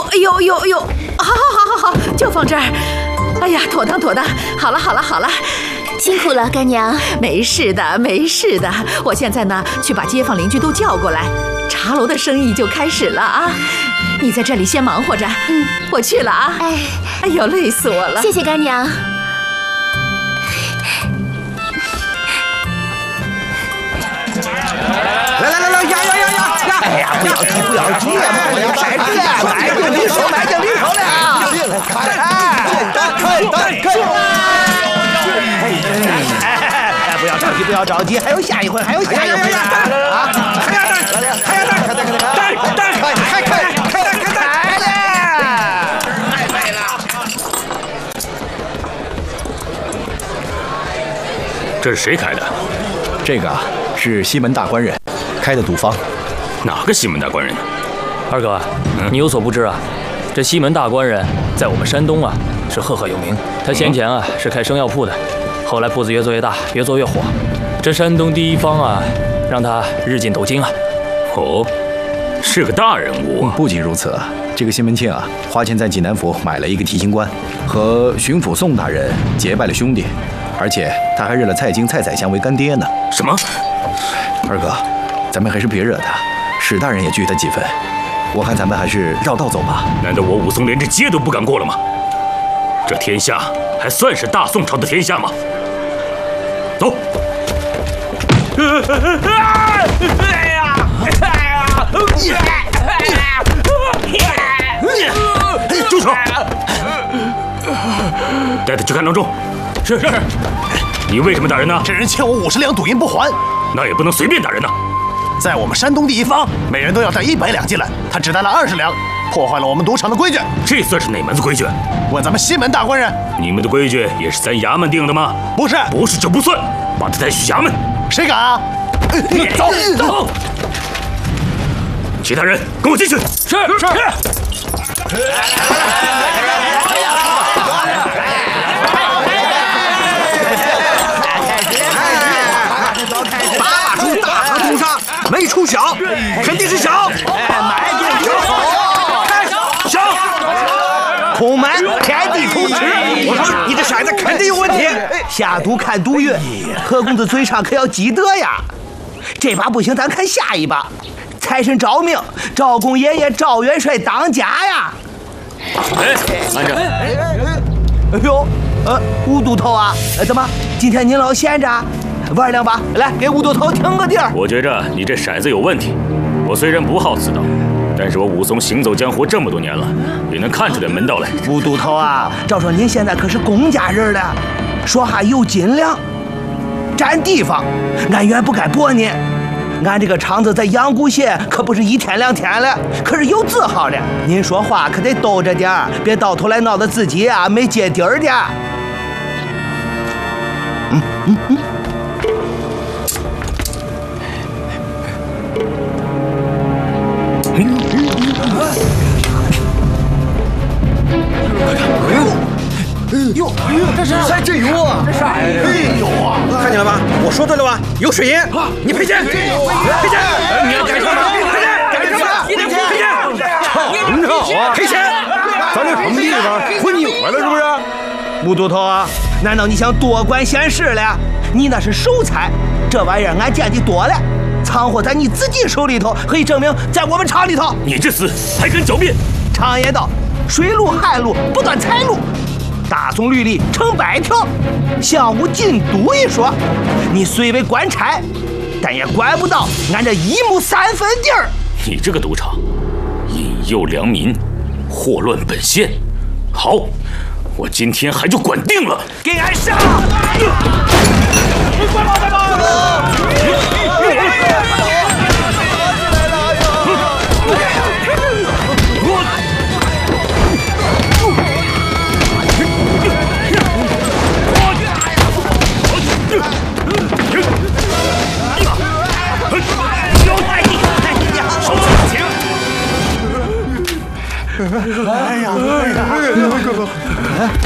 哎呦呦呦！好，就放这儿。哎呀，妥当。好了， 辛苦了，干娘。 没事的。我现在呢，去把街坊邻居都叫过来，茶楼的生意就开始了啊。你在这里先忙活着，我去了啊。哎呦，累死我了。 谢谢干娘。 来，压！哎呀，不要急，我要买定离手了。看！不要着急，还有下一回。还要蛋！ 这是谁开的？ 这个是西门大官人开的赌坊。 哪个西门大官人？ 二哥，你有所不知啊，这西门大官人在我们山东啊是赫赫有名。他先前啊是开生药铺的，后来铺子越做越大，越做越火。这山东第一方啊，让他日进斗金啊。 哦，是个大人物。 不仅如此，这个西门庆啊，花钱在济南府买了一个提刑官，和巡抚宋大人结拜了兄弟，而且他还认了蔡京、蔡宰相为干爹呢。 什么？ 二哥，咱们还是别惹他，史大人也惧他几分。我看咱们还是绕道走吧。 难道我武松连这街都不敢过了吗？这天下还算是大宋朝的天下吗？走！住手！带他去看郎中。是。你为什么打人呢？ 这人欠我50两赌银不还， 那也不能随便打人呐。 在我们山东第一方，每人都要带100两进来，他只带了20两，破坏了我们赌场的规矩。 这算是哪门子规矩？ 问咱们西门大官人， 你们的规矩也是咱衙门定的吗？ 不是， 不是就不算，把他带去衙门。 谁敢啊？ 走！其他人跟我进去。 是。 没出小，肯定是小。买定小，空门天地同吃。我说你这骰子肯定有问题。下赌看赌运，何公子嘴上可要积德呀。这把不行，咱看下一把。财神赵命，赵公爷爷赵元帅当家呀。 慢着。 哎呦，吴都头啊，怎么今天您老闲着？玩2把，来给吴都头听个地儿。 我觉着你这骰子有问题。我虽然不好此道，但是我武松行走江湖这么多年了，也能看出点门道来。 吴都头啊，照说您现在可是公家人了，说话有斤两，占地方，俺原不该驳您。俺这个厂子在阳谷县可不是1天2天了，可是有字号的。您说话可得兜着点儿，别到头来闹得自己啊没接底儿的。哟，这是还真有啊！这是哎呦啊！看见了吧？我说对了吧？有水银，你赔钱！赔钱！你要干什么？赔钱！干什么？赔钱！你好啊！赔钱！咱这什么地方？混你坏了是不是？吴都头啊，难道你想多管闲事了？你那是守财，这玩意儿俺见的多了，藏货在你自己手里头，可以证明在我们厂里头。 你这厮还敢狡辩？ 常言道，水路旱路不断财路。大宋律例成100条，相无禁赌一说。你虽为官差，但也管不到俺这1亩3分地儿。 你这个赌场，引诱良民，祸乱本县。好，我今天还就管定了， 给俺上！哎呀！